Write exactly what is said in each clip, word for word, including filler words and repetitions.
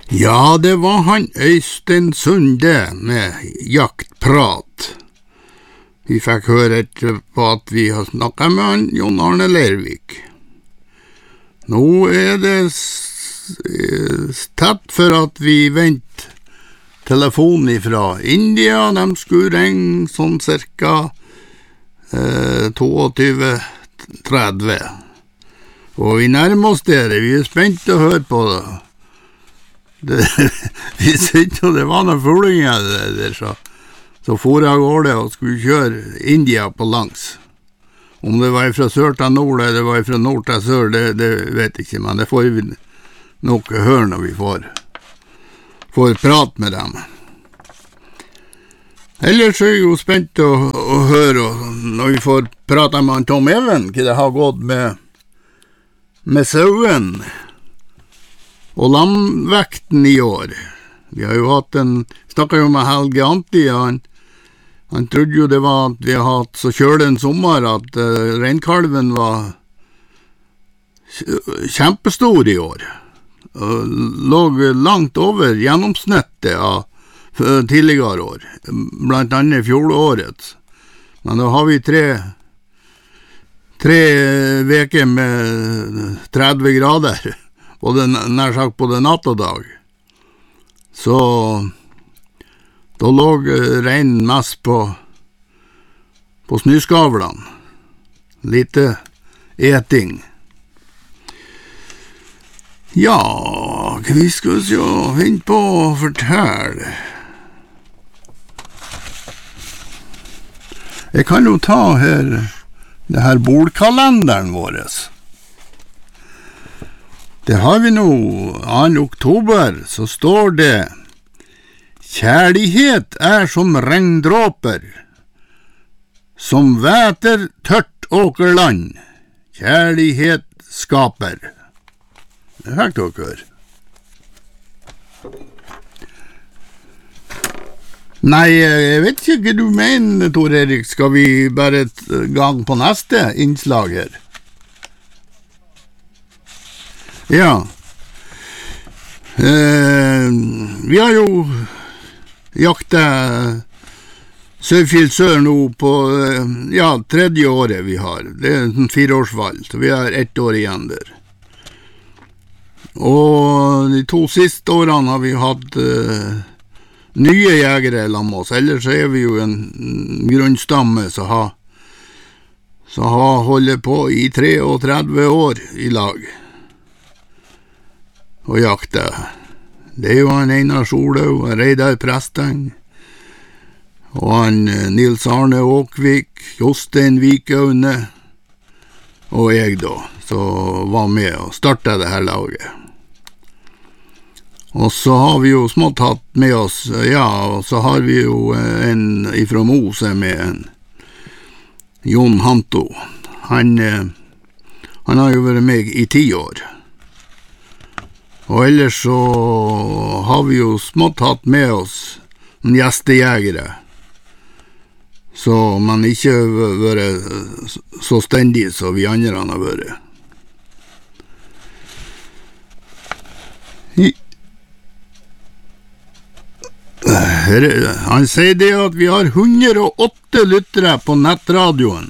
Ja, det var han Øystein Sunde med jaktprat. Vi fikk høre etterpå at vi har snakket med han Jon Arne Leirvik. Nå er det tett for at vi venter telefonen fra India. De skulle ringe sånn cirka eh, tjueto tretti. Og vi nærmer oss dere. Vi er spent å høre på det. Det, vi syntes jo det var noen fuglinger der, så, så for jeg går det og skulle kjøre India på langs. Om det var fra sør til nord, eller det var fra nord til sør, det, det vet jeg ikke, men det får vi nok høre når vi får, får prate med dem. Ellers er jeg jo spent å, å høre når vi får prate med Tom Even, hva det har gått med, med sauen og lamvekten i år. Vi har jo hatt en, snakket jo med Helge Anti, han, han trodde jo det var at vi har hatt så kjøle en sommer at uh, reinkalven var kjempestor i år. Og lå langt over gjennomsnittet av tidligere år, blant annet fjolåret. Men da har vi tre, tre veker med tretti grader, både nær sagt både natt og dag. Så da lå reinen mest på, på snøskavlene. Lite eting. Ja, vi skal jo finne på å fortelle. Jeg kan jo ta her det her bordkalenderen våres. Det har vi nå, andre oktober, så står det: Kjærlighet er som regndråper, som væter tørt åkerland. Kjærlighet skaper. Det fikk dere høre. Nei, jeg vet ikke hva du mener, Tor Erik. Skal vi bare gang på neste innslag her? Ja, eh, vi har jo jaktet Sørfjell Sør nå på, ja, tredje året vi har. Det er en fireårsvalg, så vi har ett år igjen der. Og de to siste årene har vi hatt eh, nye jegere sammen med oss. Ellers er vi jo en grunnstamme som har, som har holdt på i treogtretti år i lag. Og jakte. Det er jo han Einar Solhaug, Reidar Presteng, og han Nils Arne Åkvik, Jostein Vikaune, og jeg da, som var med og startet det her laget. Og så har vi jo smått hatt med oss, ja, og så har vi jo en ifra Mo som er med, en Jon Hanto. Han, han har jo vært med i ti år. Og ellers så har vi jo smått hatt med oss en gjestejegere, så man ikke har vært så stendig som vi andre har vært. Han sier det at vi har hundre og åtte lyttere på nettradioen.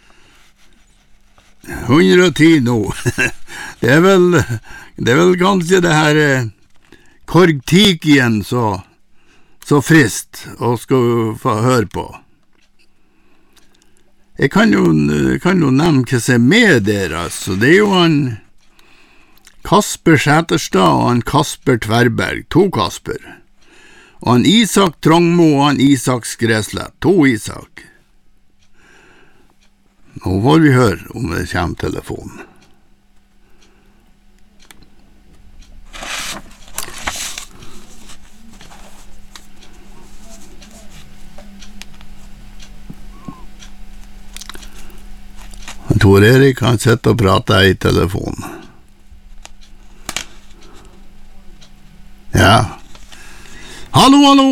hundre og ti nå. Det er vel, det er vel kanskje det her eh, korgtikien så, så frist å skal få høre på. Jeg kan jo, kan jo nevne hva som er med der, altså. Det er jo han Kasper Sæterstad og han Kasper Tverberg, to Kasper. Og han Isak Trongmo og han Isak Skreslett, to Isak. Nå får vi høre om det kommer telefon. Tor Erik han sitter og prater i telefon. Ja. Hallo, hallo.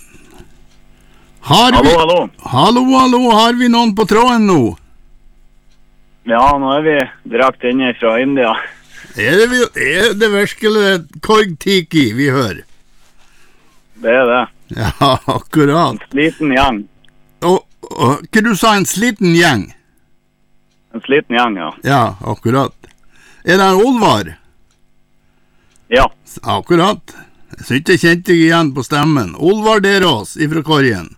Har hallo, vi... hallo. Hallo, hallo. Har vi noen på tråden nå? Ja, nå er vi direkte inne fra India. Er det, vi- er det virkelig Korg-Tiki vi hører? Det er det. Ja, akkurat. En sliten gjeng. Og, og hva du sa, en sliten gjeng? En sliten gjeng, ja. Ja, akkurat. Er det en Olvar? Ja. Akkurat. Jeg synes jeg kjente deg igjen på stemmen. Olvar Derås ifra Korgen.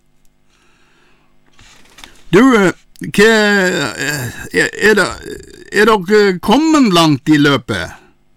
Du, eh, hva, eh, er, er, det, er dere kommet langt i løpet?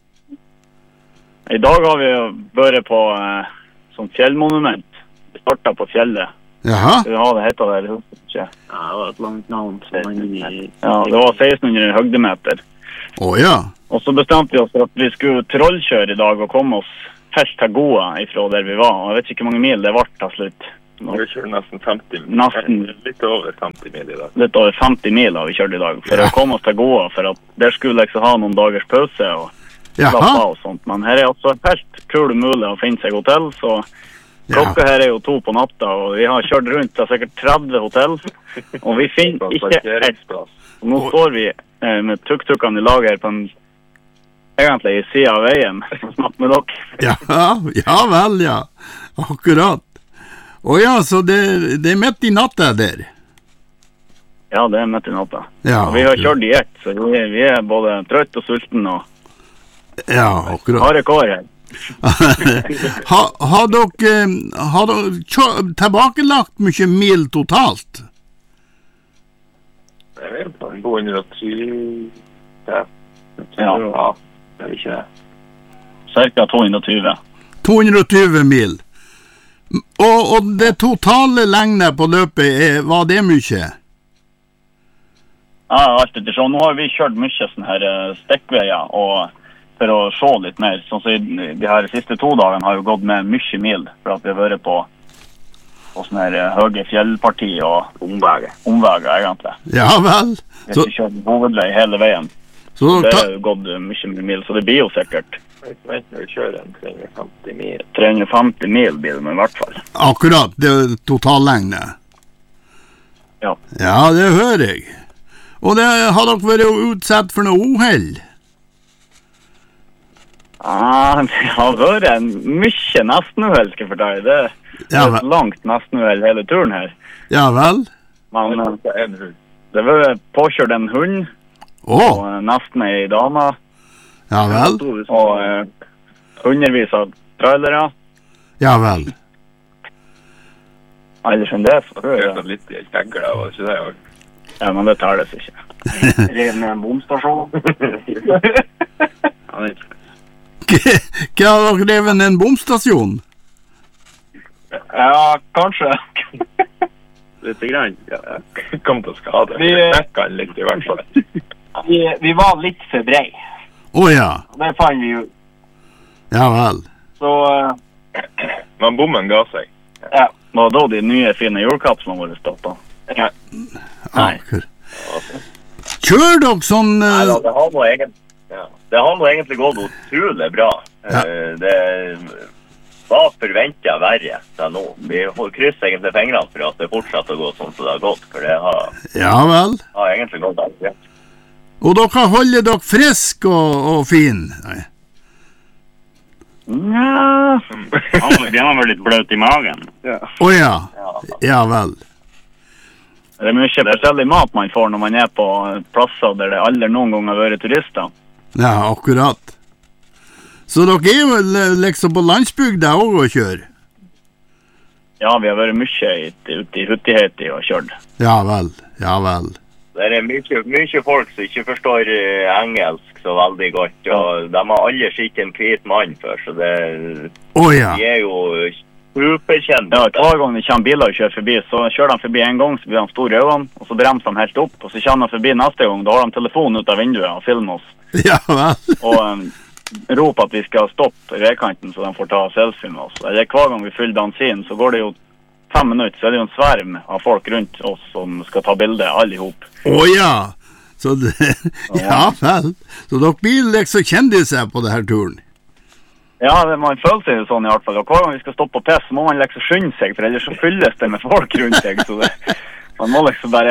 I dag har vi jo vært på eh, sånn fjellmonument. Vi startet på fjellet. Jaha? Skal vi ha det heter det, eller husker ikke? Ja, det var et langt navn. Ja, det var sekstenhundre høgdemeter. Åja. Og så bestemte vi oss for at vi skulle trollkjøre i dag og komme oss helt til Goa ifra der vi var. Og jeg vet ikke hvor mange mil det ble til slutt. Vi kjørte nesten femti mil. Nesten. Litt over femti mil i dag. Litt over femti mil har vi kjørt i dag for Ja. å komme oss til Goa, for at der skulle liksom ha noen dagers pause og slappe Jaha? av og sånt. Men her er altså helt kul mulig å finne seg hotell, så Ja. klokka her er jo to på natta, og vi har kjørt rundt til sikkert tretti hotell, og vi finner ikke ett. Parkeringsplass. Nå står vi eh, med tuk-tukene i lag her på en, egentlig i siden av veien, og snakker med dere. Ja, ja vel, ja. Akkurat. Åja, så det, det er midt i natta der. Ja, det er midt i natta. Ja, Og vi har akkurat. kjørt i ett, så vi, vi er både trøtt og sulten og Ja, akkurat. harde kår her. ha, har dere, har dere kjø- tilbakelagt mye mil totalt? Det er vel på to hundre og tjue. Ja. Ja. Ja, det er ikke det. Cirka to hundre og tjue. to hundre og tjue mil. Og, og det totale lengde på løpet, er, var det mye? Ja, alt etter sånn. Nå har vi kjørt mye sånne her eh, stikkveier, og for å se litt mer. Sånn så i- de her siste to dagene har jo gått med mye mil, for at vi har vært på, på sånne her eh, høye fjellparti og Omveget. omveger, egentlig. Ja vel. Vi har Så, ikke kjørt hovedvei hele veien. så Det dere har ta, jo gått eh, mye mer mil, så det blir jo sikkert Vent når vi kjører en tre hundre og femti mil. tre hundre og femti mil blir det, men i hvert fall. akkurat det totallengde. Ja. Ja, det hører jeg. Og det har dere vært utsatt for noe uhell? Ah, det har vært en mye nestenuhell, skal jeg fortelle. Det er Ja et vel. langt nestenuhell hele turen her. Ja vel. Men eh, Det er en hund. det var påkjørt en hund, Å, og eh, nesten ei dame, ja vel. og eh, hundrevis av trailere. Ja vel. Ellers enn det, så Det tror er jeg sånn litt i en kjegle, var det ikke det? ja, men det tales ikke. Rev med en bomstasjon. Han er ikke. Hva har dere revet en bomstasjon? Ja, kanskje. Litt grann. Ja, jeg kom til å skade. Vi- Vi knekket han litt i hvert fall. Vi, vi var litt for brei. Å ja. Det fant vi jo. Ja vel. Så eh, Men bommen ga seg. ja, det var da de nye fine julekapslene våre stått. Ja. Nei. Akkurat. Kjør dere sånn Nei eh, da, det har nå egentlig, ja, det har nå egentlig gått utrolig bra. Ja. Eh, Det var forventet verre til nå. Vi får krysse egentlig fingrene for at det fortsetter å gå sånn som det har gått, for det har, Ja vel. har egentlig gått alt greit. Og dere holder dere frisk og, og fin? Nei. Ja, vi har vært litt bløt i magen. Å ja. Ja vel. Det er mye forskjellig mat man får når man er på plasser der det aldri noen gang har vært turister. Ja, akkurat. Så dere er vel eh, liksom på landsbygda også å kjøre? Ja, vi har vært mye i- ute i Huttiheiti og kjørt. Ja vel. Ja vel. Det er mye, mye folk som ikke forstår eh, engelsk så veldig godt, og de har aldri sett en hvit mann før, så det, Å ja. de er jo superkjente. Ja, hver gang det kommer biler og kjører forbi, så kjører de forbi en gang, så blir de store i øynene, og så bremser de helt opp, og så kommer de forbi neste gang, da har de telefonen ut av vinduet og filmer oss, Ja vel. og um, roper at vi skal stoppe i veikanten, så de får ta selfie med oss. Eller hver gang vi fyller dansin, så går det jo fem minutter, så er det jo en sverm av folk rundt oss som skal ta bilde, alle ihop. Å ja. Så det, ja vel. Så dere blir liksom kjendiser på denne turen? Ja, det, man føler seg jo sånn i hvert fall, og hver gang vi skal stoppe på piss, så må man liksom skynde seg, for ellers så fylles det med folk rundt seg, så det, man må liksom bare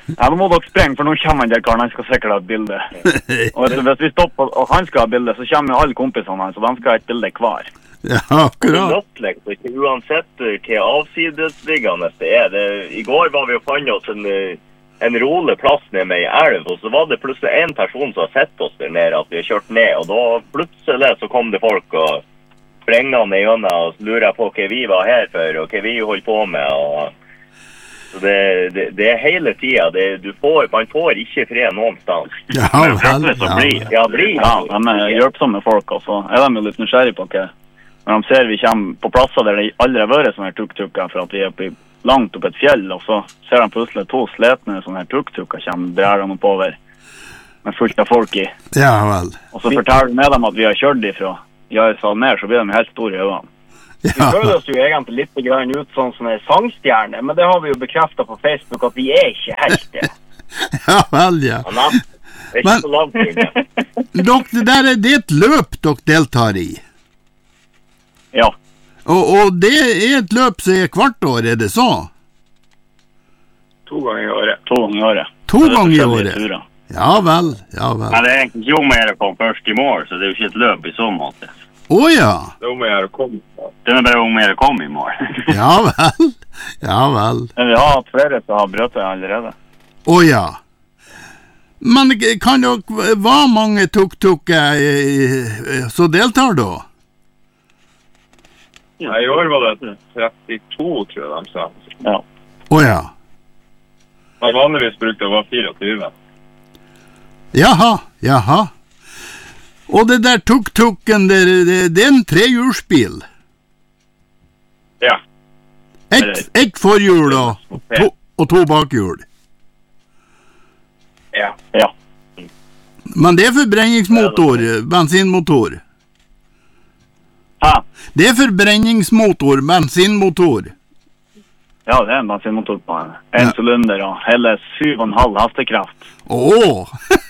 Ja, nå må dere sprenge, for nå kommer han der karen, han skal sikkert ha et bilde. Og hvis vi stopper, og han skal ha et bilde, så kommer jo alle kompisene hans, og de skal ha et bilde hver. Ja, akkurat. Det er ikke uansett hva avsidesliggende det er. Det, I går var vi og fant oss en, en rolig plass ned med en elv, og så var det plutselig en person som har sett oss der nede, at vi har kjørt ned, og da plutselig så kom det folk og sprengene i hånda og lurer på hva vi var her for, og hva vi holdt på med, og så det, det, det er hele tiden, det, du får, man får ikke fred noen sted. Ja, vel, ja. Ja, blir. Ja, de er hjelpsomme folk, og så er de jo litt nysgjerrige på hva. Når de ser vi kommer på plasser der det aldri har vært sånne her tuk-tukker, for at vi er oppe i, langt opp et fjell, og så ser de plutselig to sletne sånne her tuk-tukker kommer drærende oppover, med fullt av folk i. Ja, vel. Og så forteller vi med dem at vi har kjørt ifra. Ja, jeg sa ned, så blir de helt store i øynene. Vi føler oss jo egentlig litt grann ut som sånne sangstjerne, men det har vi jo bekreftet på Facebook at vi er ikke helt det. Ja, vel, ja. Det er ikke så langt inne. Dere, det der er det et løp dere deltar i. Ja. Og, og det er et løp som er hvert år, er det så? To ganger i året. To ganger i året. To Det er ganger i forskjellige året? turer. Ja vel, ja vel. Men det er egentlig ikke om å gjøre å komme først i mål, så det er jo ikke et løp i så måte. Åja, Det er om å gjøre å komme. Det er bare om å gjøre å komme i mål. ja vel, ja vel. Men vi har hatt flere som har brøt det allerede. Åja. Men kan dere, hva mange tuk-tukker så deltar da? Ja, i år var det trettito, tror jeg de sa. Ja. Åja. Men vanligvis brukte det å være tjuefire. Jaha, jaha. Og det der tuk-tukken, det, det, det er en trehjulsbil. Ja. Ett et forhjul og to, og to bakhjul. Ja. Ja. Men det er forbrenningsmotor, bensinmotor. Hæ? Det er forbrenningsmotor, bensinmotor. Ja, det er en bensinmotor på en. En Ja. cylinder og hele syv og en halv hestekraft. Åh!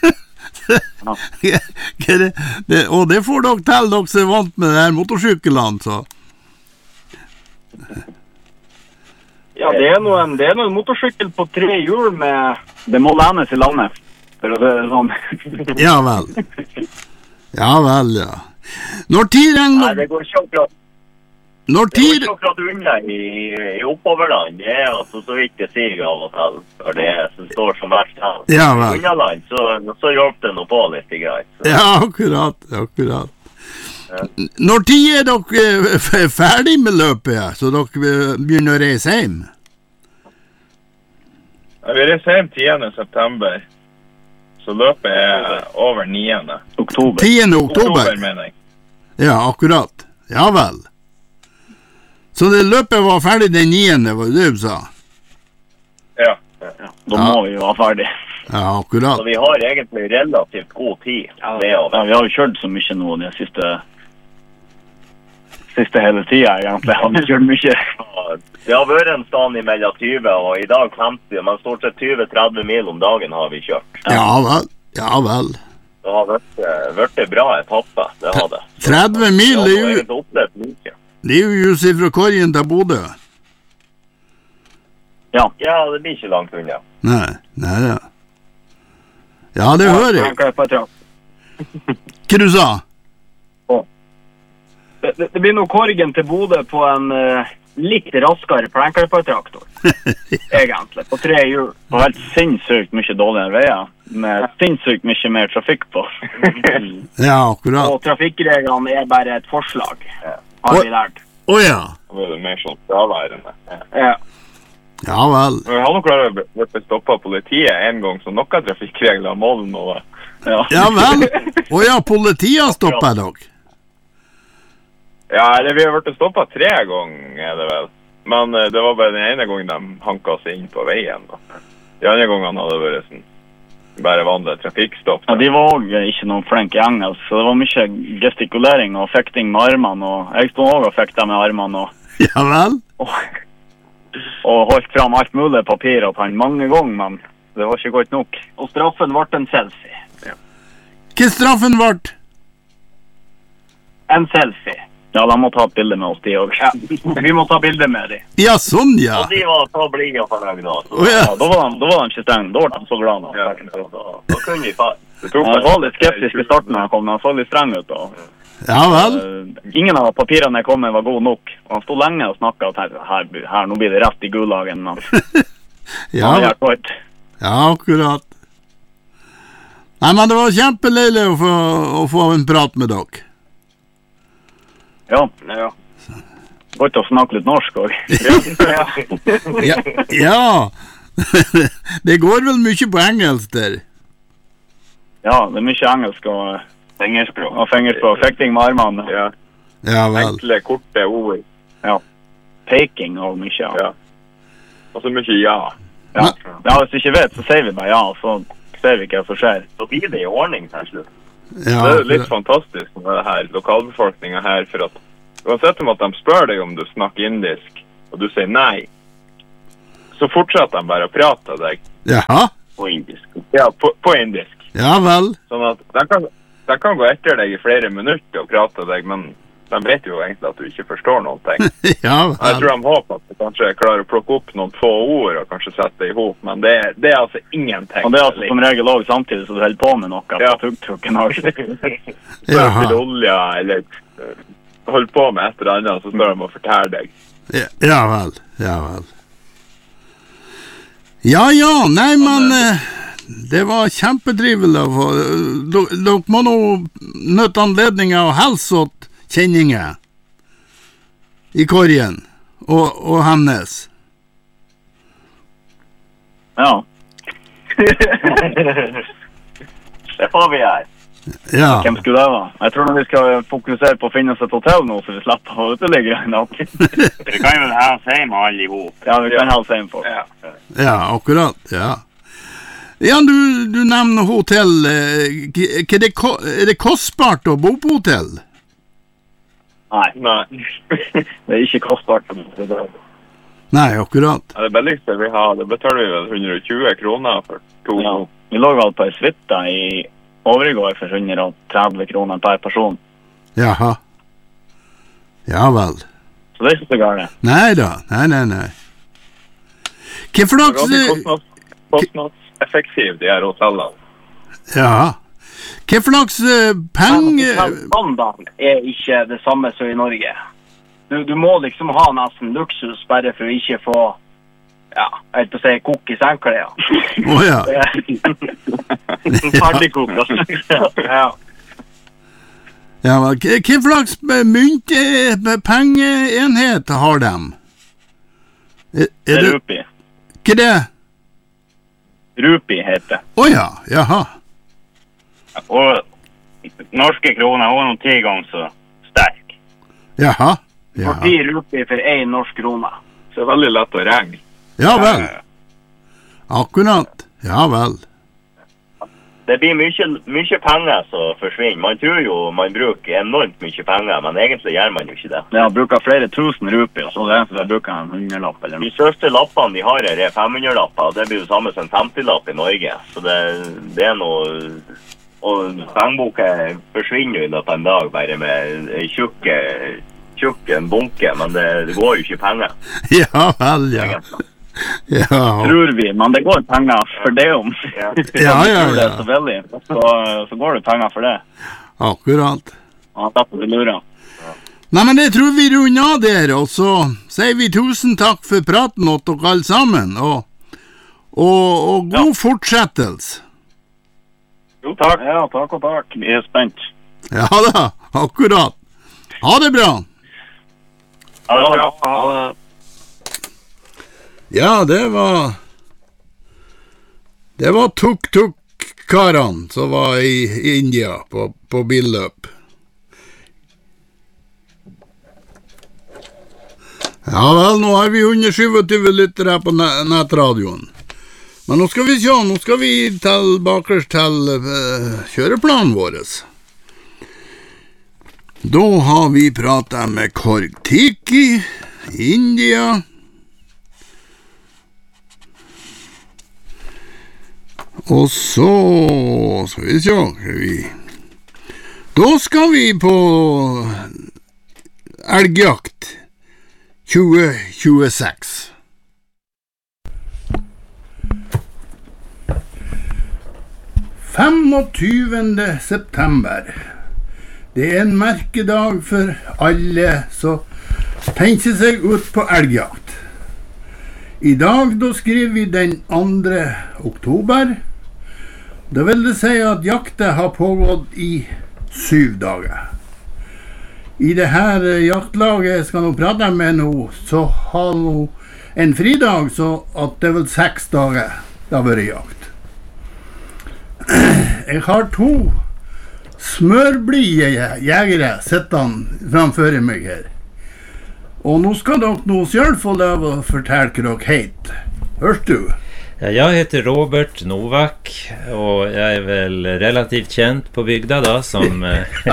det, det, og det får dere til, dere som er vant med det her motorsyklene, så. Ja, det er noen, det er noen motorsykkel på tre hjul med... Det må lenes i landet. For det er sånn. Ja vel. Ja vel, ja. Når tid Nei, regner det går ikke akkurat, Når det går tid ikke akkurat unna i, i oppoverland. Det er altså så vidt det sier av og til, for det som står som verst her. Ja I vel. unnaland, så, så hjelper det noe på litt greit. Så. Ja, akkurat, akkurat. Når tid er dere eh, f- ferdig med løpet, så dere eh, begynner å reise hjem? Ja, vi reiser hjem tiende september. Så løpet er over niende. Oktober. tiende Oktober, oktober? mener jeg. Ja, akkurat. Ja vel. Så det løpet var ferdig den niende, var det du sa? Ja. Ja, da må vi jo være ferdig. Ja, akkurat. Så vi har egentlig relativt god tid. Ja, nedover. vi har jo kjørt så mye nå de siste... Siste hele tiden, egentlig. Har vi kjørt mye. Det har vært en stand mellom tyve og i dag femti, men stort sett tjue til tretti mil om dagen har vi kjørt. Ja vel, ja vel. Det har vært, vært en bra etappe, det har det. tretti mil, Ja, det det er har jo, egentlig opplevd mye. det er jo just fra Korgen til Bodø. Ja. Ja, det blir ikke langt unna. Nei, nei, ja. Ja, det hører jeg. Jeg på et trakt. Hva du sa? Det, det, det blir noe Korgen til Bodø på en uh, litt raskere plenkelpartraktor. Egentlig, på tre hjul. Og helt sinnssykt mye dårligere veier. Med sinnssykt mye mer trafikk på. Ja, akkurat. Og trafikkreglene er bare et forslag, har vi lært. Åja, Det var mer sånn fraværende. Ja. ja vel. Men vi har nok klart å bli stoppet av politiet en gang, så noen trafikkregler må det nå. Ja. Ja vel. Åja, politiet har stoppet dere. Ja, eller vi har vært stoppet tre ganger, er det vel. Men eh, det var bare den ene gangen de hanket seg inn på veien. Da. De andre gangene hadde det vært sånn, bare vanlig trafikkstopp. Ja, de var også ikke noen flink i engelsk, så det var mye gestikulering og fekting med armene, og jeg stod også og fekta med armene, og, Ja vel. og, og holdt fram alt mulig papir at han mange ganger, men det var ikke godt nok. Og straffen ble en selfie. Hva straffen ble? En selfie. Ja, de må ta et bilde med oss, de også. Ja. Vi må ta bilde med de. Ja, sånn, ja. Og de var så blide og fornøyde da. Å, ja. Ja, da var de, da var de ikke streng. Da var de så glad. Da. Ja, da, da kunne vi fa... Han var litt skeptisk i starten når han kom, men han så litt streng ut. Og, Ja vel. uh, ingen av papirene jeg kom med var god nok. Og han stod lenge og snakket og tenkte, her, her, nå blir det rett i gulagen. Men Ja, han gjør godt. ja, akkurat. Nei, men det var kjempeleilig å få, å få en prat med dere. Ja, Ja. godt å snakke litt norsk også. Ja, ja. Det går vel mye på engelsk der. Ja, det er mye engelsk og, Fingerspråk. og fingerspråk. Fekting med armene. Ja. Ja vel. Enkle, korte ord. Ja. Peking og mye. Ja. Ja. Og så mye ja. Ja. Ja, hvis vi ikke vet, så sier vi bare ja, så ser vi ikke hva som skjer. Så blir det i ordning til slutt. Ja, Det er litt fantastisk med det her, lokalbefolkningen her, for at uansett om at de spør deg om du snakker indisk, og du sier nei, så fortsetter de bare å prate til deg. Jaha. På indisk. Ja, på, på indisk. Ja vel. Sånn at de kan, de kan gå etter deg i flere minutter og prate til deg, men de vet jo egentlig at du ikke forstår noen ting. Ja Jeg tror vel. de håper at du kanskje klarer å plukke opp noen få ord og kanskje sette det ihop, men det, er- det er altså ingenting. Og det er altså som regel også samtidig så du holder på med noe Ja. på tugtrukken også. Spør til Jaha. olja, eller uh, hold på med et eller annet, så står de og forteller deg. Ja, ja vel. Ja vel. Ja ja, nei, men eh, det var kjempetrivelig å få. Dere dere må nå nøtte anledningen å helse åt kjenninger i korgen og, og hennes. Ja. Det får vi gjøre. Ja. Hvem skulle det være? Jeg tror vi skal fokusere på å finne oss et hotell nå, så vi slipper å uteligge en natt. Vi kan jo ha oss hjem alle ihop. Ja, vi kan ha oss hjem for. Ja. Ja, akkurat. Ja. Ja, du, du nevner hotell. eh, k- k- Er det, ko- er det kostbart å bo på hotell? Nei, Nei. det er ikke kostbart. Det er- Nei, akkurat. Ja, det billigste vi har, det betaler vi vel hundre og tjue kroner for to. Ja. Vi lå vel på en suite i overgård for hundre og tretti kroner per person. Jaha. Ja vel. Så det er ikke så galt. Nei da. Nei, nei, nei. Hva for Det er slags ganske eh, kostnads, kostnadseffektivt, de her hotellene. Ja. Hva for slags eh, penger Standard er ikke det samme som i Norge. Du, du må liksom ha nesten luksus bare for å ikke få, ja, jeg vet på å si, kokk i sengklær. Å ja. Ferdigkokt. Ja. Ja, men hva hva for slags eh, mynt, eh, pengeenhet har de? Er, Det er er det, rupi. hva er det? Rupi heter det. Å ja, jaha. Og norske kroner var noen ti ganger så sterk. Jaha. For Jaha. ti rupi for en norsk krone. Så det er veldig lett å regne. Ja vel. Akkurat. Ja vel. Det blir mye, mye penger som forsvinner. Man tror jo man bruker enormt mye penger, men egentlig gjør man jo ikke det. Ja, bruker flere tusen rupi, og så det er så jeg bruker en hundrelapp eller De noe. største lappene de har her er femhundre-lapper, og det blir jo samme som en femti-lapp i Norge. Så det, det er noe... Og pengeboka forsvinner jo i løpet av en dag bare med en tjukk, tjukk en bunke, men det, det går jo ikke penger. Ja vel, ja. Ja, Tror vi, men det går penger for det om. Ja. ja, ja. Tror det er så ja. veldig, så, så går det penger for det. Akkurat. Ja, derfor vi lurer. Nei, men jeg tror vi runder av der, og så sier vi tusen takk for praten åt dere alle sammen, og, og, og god fortsettelse. Jo, takk. Ja, takk og takk. Vi er spent. Ja da, akkurat. Ha det bra. Ha det bra. Ja, det var Det var tuk-tuk-karene som var i India på, på billøp. Ja vel, nå har vi hundre og tjuesyv lyttere på ne- nettradioen. Men nå skal vi se, nå skal vi tilbake til uh, kjøreplanen vår. Da har vi pratet med Korg Tiki, India. Og så skal vi se skal vi. Da skal vi på Elgjakt tjue tjueseks. femogtyvende september. Det er en merkedag for alle som tenker seg ut på elgjakt. I dag da skriver vi den andre oktober. Det vil det si at jakta har pågått i syv dager. I det her jaktlaget jeg skal nå prate med nå, så har nå en fridag, så at det er vel seks dager det har vært jakt. Jeg har to smørblide jegere sittende framfor meg her. Og nå skal dere nå selv få lov å fortelle hva dere heter. Hørst du? Ja, jag heter Robert Novak och jag är väl relativt känd på bygda då som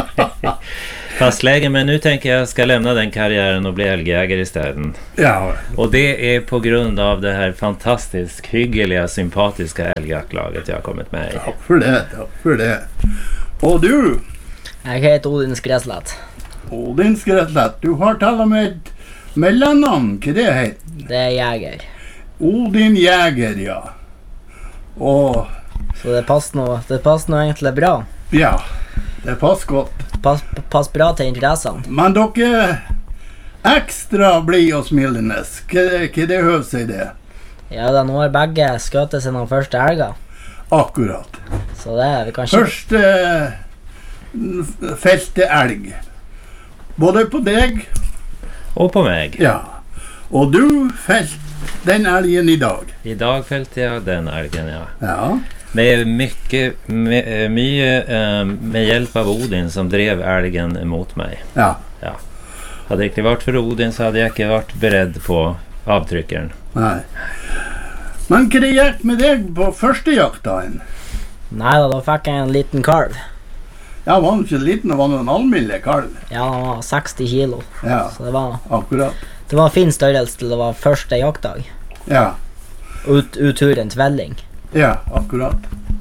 fastläge, men nu tänker jag ska lämna den karriären och bli älgjägare i städen. Ja. Och det är på grund av det här fantastiskt hyggliga, sympatiska älgjaktlaget jag har kommit med i. Takk for det, takk for det. Og du? Jeg heter Odin Skreslett. Odin Skreslett, du har talt om et mellannavn, hva det heter? Det er jeger. Odin Jeger, ja. Og Så det passer nå, det passer nå egentlig bra. ja, det passer godt. Pass, pass bra til interessene. Men dere ekstra blid og smilende, hva, hva det høver seg det? Ja, da nå har begge skjøtet seg noen første elger. Akkurat. Så det er vi kanskje... Første eh, felte elg. Både på deg, Och på mig. ja. Og du felt den elgen i dag. Idag fällde jag den älgen, ja. Ja. Med mycket, med, mycket eh, med hjälp av Odin som drev älgen emot mig. Ja. Ja. Hade det inte varit för Odin så hade jag inte varit beredd på avtryckeren. Nei. Men hva det gikk med deg på første jaktdagen? Nei da, da fikk jeg en liten kalv. Ja, var han ikke liten, og var han en halvmille kalv? Ja, han var seksti kilo. Ja, Så det var, akkurat. det var en fin størrelse til det var første jaktdag. Ja, Ut, utturen tvelling. ja, akkurat.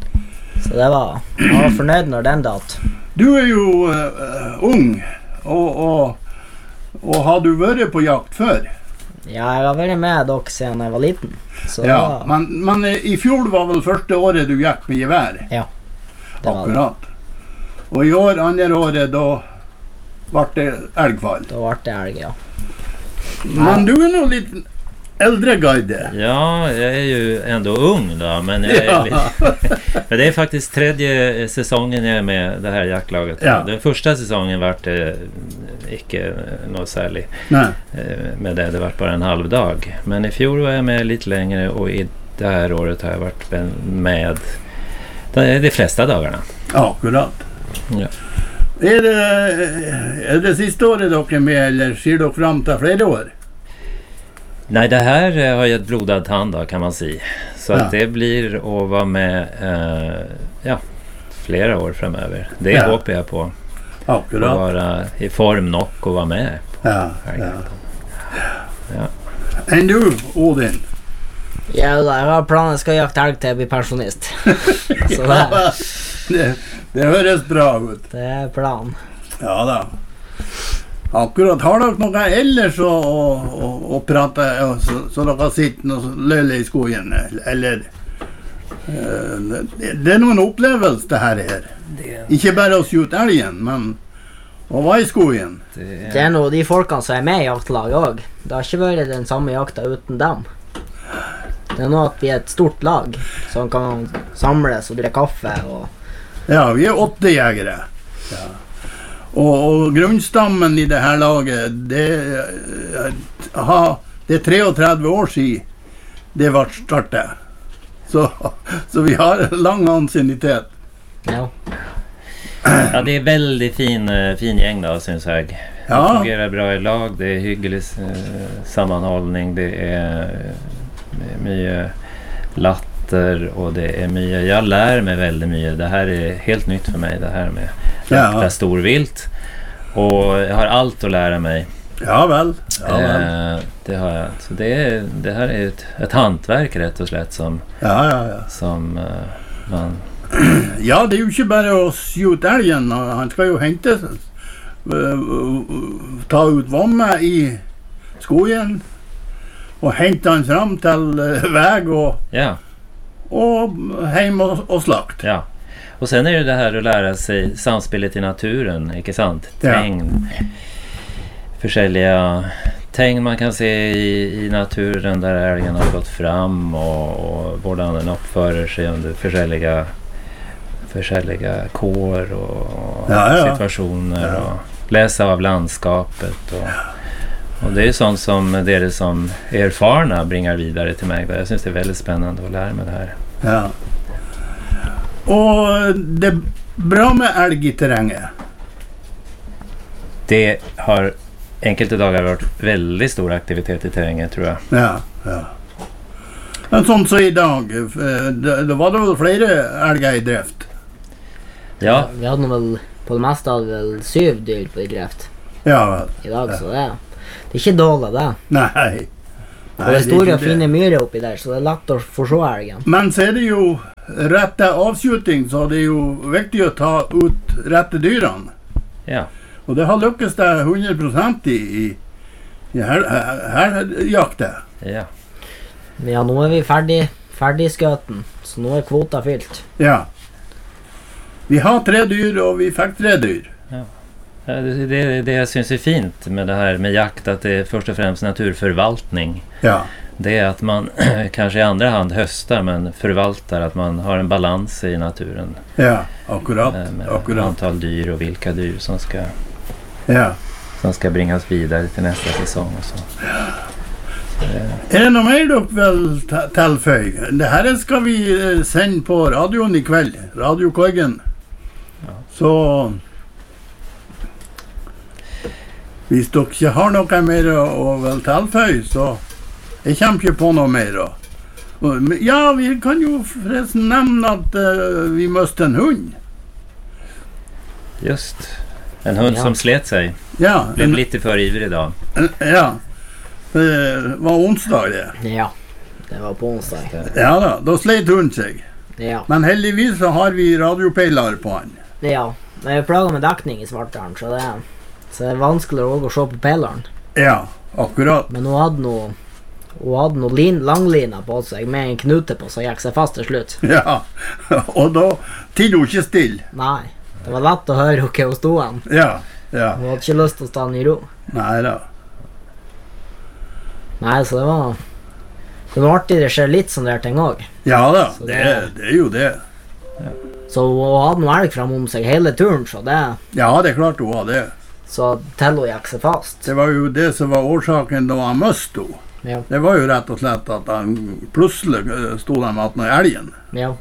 Så det var, jeg var fornøyd når den datt. Du er jo uh, ung, og, og, og har du vært på jakt før? Ja, jeg har vært med dere siden jeg var liten. Så det Ja, var, men, men eh, i fjor var vel første året du gikk med gevær? Ja, det var det. Akkurat. Og i år, andre året, da ble det elgfall. Da ble det elg, ja. Men du er nå litt äldre guide. Ja, jag är ju ändå ung då, men jag är Ja. lite... Men det är faktiskt tredje säsongen jag är med det här jaktlaget. Ja. Den första säsongen var det inte något särskilt Nej. med det, det var bara en halv dag. Men i fjol var jag med lite längre och i det här året har jag varit med de, de flesta dagarna. Akkurat. Ja. Er det, er det siste året dere er med, eller ser dere fram til flere år? Nej, det här eh, har jag ett blodad tand då, kan man säga. Så Ja. att det blir att vara med eh, ja, flera år framöver. Det Ja. hoppas jag på. Att Akkurat. vara i form nog och vara med. Ja, ja. Ja. Enn du, Odin? Ja, da, jeg har planen jeg skal jakte elg til jeg blir pensjonist. Så det, det, det høres bra ut. det er planen. Ja da. Akkurat. Har dere noe ellers å, å, å, å prate, ja, så, så dere sitter og løler i skogen, eller eh, det, det er noen opplevelse det her er. Ikke bare å skjute elgen, men å være i skogen. Det er noe de folkene som er med i jaktlaget også. Det har ikke vært den samme jakta uten dem. Det er noe at vi er et stort lag som kan samles og drikke kaffe. Og Ja, vi er åtte jegere. Ja. Og, og grunnstammen i det her laget, det, eh, ha, det er treogtredve år siden det ble startet. Så, så vi har lang ansiennitet. ja. Ja, det är väldigt fin, eh, fin gäng då, syns jag. Det Ja. fungerar bra i lag, det är hygglig eh, sammanhållning, det är, det är mycket latter och det är mycket, jag lär mig väldigt mycket. Det här är helt nytt för mig, det här med jakta Ja, storvilt. Och jag har allt att lära mig. ja vel. Ja, vel. Eh, det har jag. Så det, är, det här är ett, ett hantverk rätt och slett som, Ja, ja, ja. som eh, man... Ja, det er jo ikke bare å skjute elgen. Han skal jo hente uh, uh, ta ut vommet i skogen och hämta den fram till uh, väg och, Ja. och hem och, och slakt. Ja. Och sen är det det här att lära sig samspelet i naturen, inte sant? Ja. Tegn. Försäljliga tegn man kan se i, i naturen där älgen har gått fram och, och hvordan den uppförer sig under försäljliga försäljliga kår och Ja, ja. situationer Ja. och läsa av landskapet och, och det är sånt som det är det som erfarna bringar vidare till mig. Jag syns det är väldigt spännande att lära mig det här. Ja. Och det är bra med älg i terrängen. Det har enkelte dagar varit väldigt stor aktivitet i terrängen, tror jag. Ja, ja. Men sånn som idag, eh, det, det var det väl flera älgar i drift? Ja, Vi hade nog väl på det mesta hade väl syv dyr på drift Ja, vel. idag, Ja. så det, det är inte dåligt det. Nej. Och det är det är stora ikke och fina myrer oppi där, så det är lätt att förstå älgen. Men så är det ju rätta avskjutning, så det är ju viktigt att ta ut rätta dyran. ja. Och det har lyckats det hundra procent i, i, i här, här, här jakten. Ja. Men ja, nu är vi färdig, färdig sköten, så nu är kvota fyllt. Ja. Vi har tre dyr och vi fick tre dyr. Ja, Det, det, det jag syns är fint med det här med jakt, att det är först och främst naturförvaltning. Ja. Det är att man kanske i andra hand höstar men förvaltar, att man har en balans i naturen. Ja, akkurat. eh, Med akkurat. antal dyr och vilka dyr som ska, Ja. som ska bringas vidare till nästa säsong och så. Är det något mer du vill tillföja? Det här ska vi eh, sända på radion ikväll. Radiokorgen. Ja. Så... Hvis du ikke har noe mer å, å vel tilføye, så jeg kommer ikke på noe mer. Da. Og, men- ja, vi kan jo forresten nevne at eh, vi møtte en hund. Just. En hund Ja. som slet sig. Ja, Blev en, lite för ivrig idag. en, ja. Det var onsdag det. Ja, det var på onsdag. Ja da, da slet hunden seg. Ja, Men heldigvis så har vi radiopeiler på han. ja. Men jag plagar med dackning i Svartdalen, så det är, så det är vanskelig å gå se på pelaren. Ja, akkurat. Men hon hade nog hon hade nog lin, langlina på sig med en knute på, så gick sig fast till slut. Ja, og da tid hun ikke still. Nej, det var lätt att höra hur hon stod han. Ja, ja. Hon hade inte lust att stanna i ro. Nei da. Nej, så det var det var artigt, det sker lite sån där ting också. Ja da, Så det, det- det er jo det. Så hon hade nog älg fram om sig hela turen, så det Ja, det er klart hun har det. så till hon gick sig fast. Det var jo det som var årsaken da han møste henne. Ja, Det var jo rett og slett at han plutselig eh, stod der med at noe elgen. ja.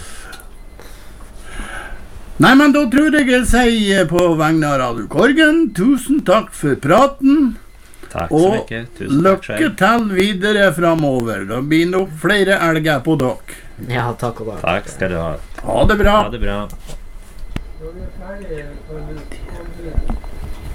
Nei, men da tror jeg jeg sier på vegne av Radio Korgen, tusen takk for praten, Tack så og mycket. Tusen tack lykke själv. til videre framover. Da blir nok flere elger på dere. Ja, tack och lov. Tack ska du ha. Ha det bra. Ha det bra.